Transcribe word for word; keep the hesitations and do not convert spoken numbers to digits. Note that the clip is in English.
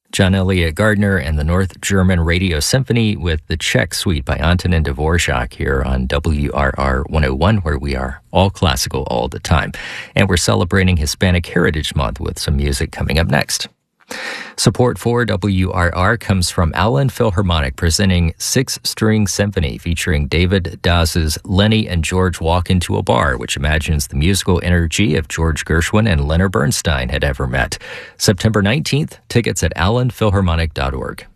John Elliott Gardner and the North German Radio Symphony with the Czech Suite by Antonin Dvorak here on W R R one oh one, where we are all classical all the time. And we're celebrating Hispanic Heritage Month with some music coming up next. Support for W R R comes from Allen Philharmonic, presenting Six String Symphony featuring David Daz's Lenny and George Walk Into a Bar, which imagines the musical energy if George Gershwin and Leonard Bernstein had ever met. September nineteenth, tickets at allen philharmonic dot org.